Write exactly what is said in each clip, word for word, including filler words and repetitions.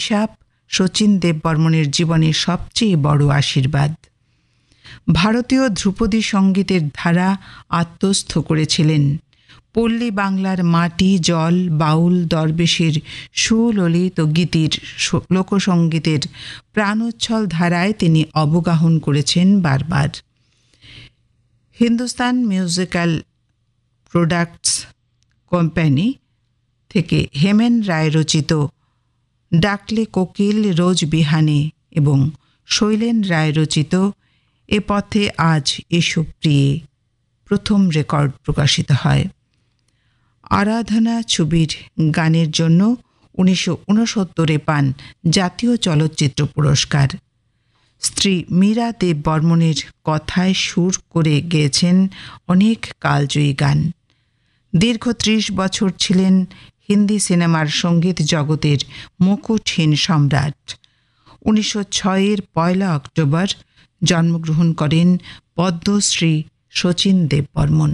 অভিশাপ শচীন দেববর্মনের জীবনের সবচেয়ে বড় আশীর্বাদ। ভারতীয় ধ্রুপদী সঙ্গীতের ধারা আত্মস্থ করেছিলেন। পল্লী বাংলার মাটি, জল, বাউল, দরবেশের সুললিত গীতির লোকসঙ্গীতের প্রাণোচ্ছল ধারায় তিনি অবগাহন করেছেন বারবার। হিন্দুস্তান মিউজিক্যাল প্রোডাক্টস কোম্পানি থেকে হেমেন রায় রচিত ডাকলে কোকিল রোজ বিহানে এবং শৈলেন রায় রচিত এ পথে আজ এসো প্রিয়ে প্রথম রেকর্ড প্রকাশিত হয়। আরাধনা ছবির গানের জন্য উনিশশো উনসত্তরে পান জাতীয় চলচ্চিত্র পুরস্কার। স্ত্রী মীরা দেব বর্মনের কথায় সুর করে গেয়েছেন অনেক কালজয়ী গান। দীর্ঘ ত্রিশ বছর ছিলেন হিন্দি সিনেমার সঙ্গীত জগতের মুকুটহীন সম্রাট। উনিশশো ছয়ের পয়লা অক্টোবর জন্মগ্রহণ করেন পদ্মশ্রী শচীন দেববর্মন।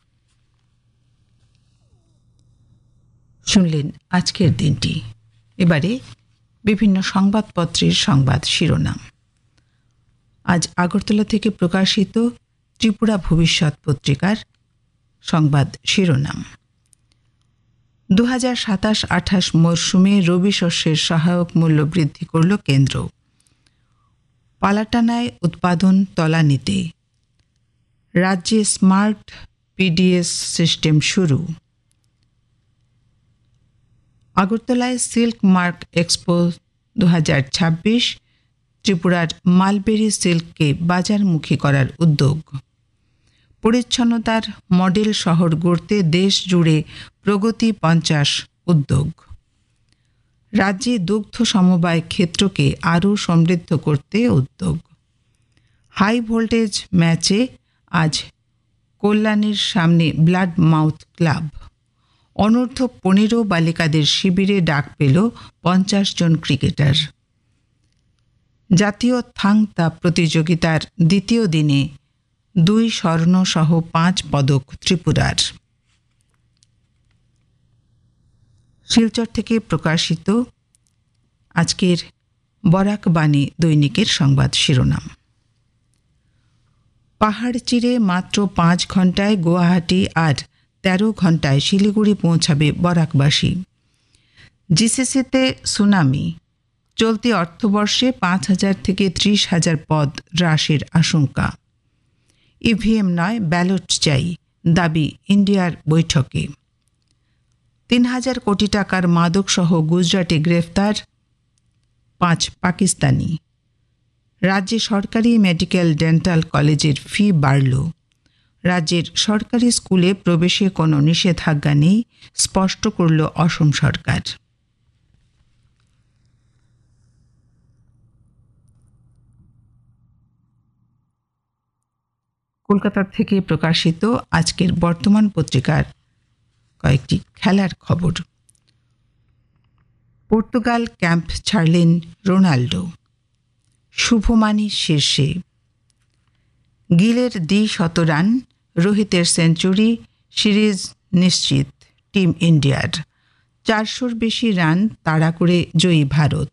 শুনলেন আজকের দিনটি। এবারে বিভিন্ন সংবাদপত্রের সংবাদ শিরোনাম। আজ আগরতলা থেকে প্রকাশিত ত্রিপুরা ভবিষ্যৎ পত্রিকার সংবাদ শিরোনাম। দু হাজার সাতাশ আঠাশ মরশুমে রবি শস্যের সহায়ক মূল্য বৃদ্ধি করল কেন্দ্র। পালাটানায় উৎপাদন তলানিতে। রাজ্যে স্মার্ট পিডিএস সিস্টেম শুরু। আগরতলায় সিল্ক মার্ক এক্সপো দু হাজার ছাব্বিশ, ত্রিপুরার মালবেরি সিল্ককে বাজারমুখী করার উদ্যোগ। পরিচ্ছন্নতার মডেল শহর গড়তে দেশ জুড়ে প্রগতি পঞ্চাশ উদ্যোগ। রাজ্যে দুগ্ধ সমবায় ক্ষেত্রকে আরও সমৃদ্ধ করতে উদ্যোগ। হাই ভোল্টেজ ম্যাচে আজ কল্যাণীর সামনে ব্লাড মাউথ ক্লাব। অনূর্ধ্ব পনেরো বালিকাদের শিবিরে ডাক পেল পঞ্চাশ জন ক্রিকেটার। জাতীয় থাংতা প্রতিযোগিতার দ্বিতীয় দিনে দুই স্বর্ণ সহ পাঁচ পদক ত্রিপুরার। শিলচর থেকে প্রকাশিত আজকের বরাক বাণী দৈনিকের সংবাদ শিরোনাম। পাহাড় চিরে মাত্র পাঁচ ঘন্টায় গুয়াহাটি আর তেরো ঘন্টায় শিলিগুড়ি পৌঁছাবে বরাকবাসী। জিসিসিতে সুনামি। চলতি অর্থবর্ষে পাঁচ হাজার থেকে ত্রিশ হাজার পদ হ্রাসের আশঙ্কা। ইভিএম নয় ব্যালট চাই, দাবি ইন্ডিয়ার বৈঠকে। তিন হাজার কোটি টাকার মাদকসহ গুজরাটে গ্রেফতার পাঁচ পাকিস্তানি। রাজ্যে সরকারি মেডিকেল ডেন্টাল কলেজের ফি বাড়ল। রাজ্যের সরকারি স্কুলে প্রবেশে কোনো নিষেধাজ্ঞা নেই, স্পষ্ট করল অসম সরকার। কলকাতা থেকে প্রকাশিত আজকের বর্তমান পত্রিকার কয়েকটি খেলার খবর। পর্তুগাল ক্যাম্প ছাড়লেন রোনাল্ডো। শুভমানী শীর্ষে। গিলের দ্বি-শত রান, রোহিতের সেঞ্চুরি, সিরিজ নিশ্চিত টিম ইন্ডিয়ার। চারশোর বেশি রান তাড়া করে জয়ী ভারত।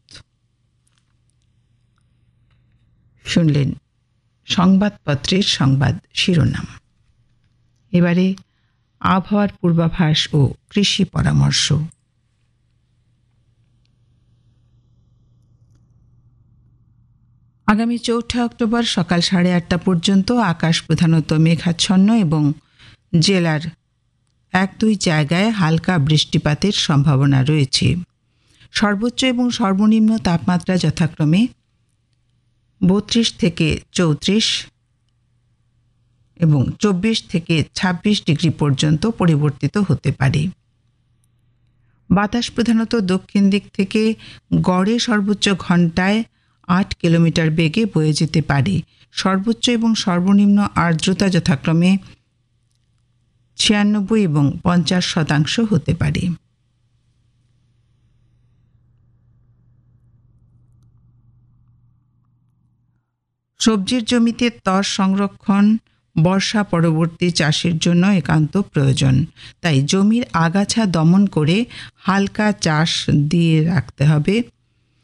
শুনলেন সংবাদপত্রের সংবাদ শিরোনাম। এবারে আবহাওয়ার পূর্বাভাস ও কৃষি পরামর্শ। আগামী চৌঠা অক্টোবর সকাল সাড়ে আটটা পর্যন্ত আকাশ প্রধানত মেঘাচ্ছন্ন এবং জেলার এক দুই জায়গায় হালকা বৃষ্টিপাতের সম্ভাবনা রয়েছে। সর্বোচ্চ এবং সর্বনিম্ন তাপমাত্রা যথাক্রমে বত্রিশ থেকে চৌত্রিশ এবং চব্বিশ থেকে ছাব্বিশ ডিগ্রি পর্যন্ত পরিবর্তিত হতে পারে। বাতাস প্রধানত দক্ষিণ দিক থেকে গড়ে সর্বোচ্চ ঘন্টায় আট কিলোমিটার বেগে বয়ে যেতে পারে। সর্বোচ্চ এবং সর্বনিম্ন আর্দ্রতা যথাক্রমে ছিয়ানব্বই এবং পঞ্চাশ শতাংশ হতে পারে। সবজির জমিতে ত্বর সংরক্ষণ বর্ষা পরবর্তী চাষের জন্য একান্ত প্রয়োজন। তাই জমির আগাছা দমন করে হালকা চাষ দিয়ে রাখতে হবে।